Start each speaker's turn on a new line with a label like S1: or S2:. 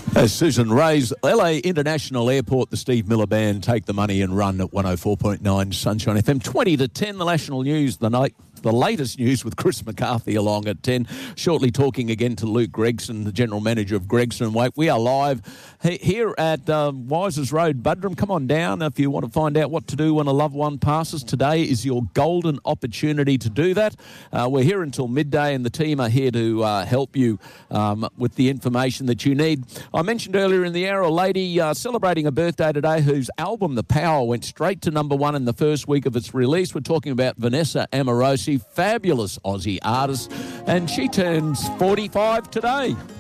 S1: As Susan Ray's LA International Airport, the Steve Miller Band take the money and run at 104.9 Sunshine FM. 20 to 10, the national news, the latest news with Chris McCarthy along at 10. Shortly talking again to Luke Gregson, the General Manager of Gregson Wake. We are live here at Wisers Road, Buderim. Come on down if you want to find out what to do when a loved one passes. Today is your golden opportunity to do that. We're here until midday and the team are here to help you with the information that you need. I mentioned earlier in the hour a lady celebrating a birthday today whose album, The Power, went straight to number one in the first week of its release. We're talking about Vanessa Amorosi, fabulous Aussie artist, and she turns 45 today.